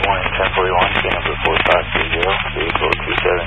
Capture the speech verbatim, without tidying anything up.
morning, ten forty-one, K number four five three zero, vehicle two seven